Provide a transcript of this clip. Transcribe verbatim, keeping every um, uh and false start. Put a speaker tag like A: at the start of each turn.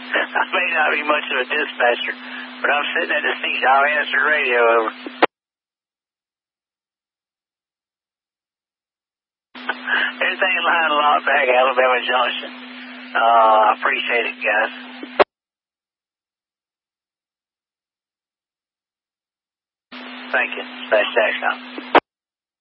A: I may not be much of a dispatcher, but I'm sitting at the seat. I'll answer the radio over. Everything in line a lot back, Alabama Junction. Uh, I appreciate it, guys. Thank you. Dispatch Jackson.